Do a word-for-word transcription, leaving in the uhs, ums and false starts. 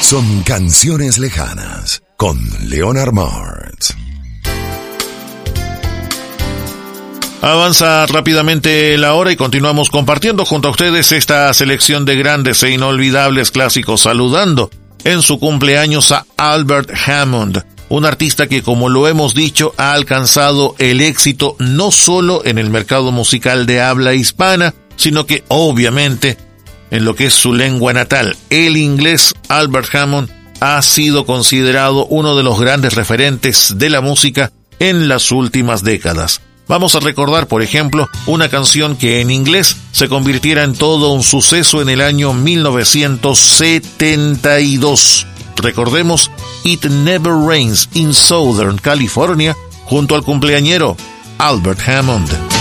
Son canciones lejanas con Leonard Martz. Avanza rápidamente la hora y continuamos compartiendo junto a ustedes esta selección de grandes e inolvidables clásicos, saludando en su cumpleaños a Albert Hammond, un artista que, como lo hemos dicho, ha alcanzado el éxito no solo en el mercado musical de habla hispana, sino que obviamente en lo que es su lengua natal, el inglés. Albert Hammond ha sido considerado uno de los grandes referentes de la música en las últimas décadas. Vamos a recordar, por ejemplo, una canción que en inglés se convirtiera en todo un suceso en el año mil novecientos setenta y dos. Recordemos It Never Rains in Southern California junto al cumpleañero Albert Hammond.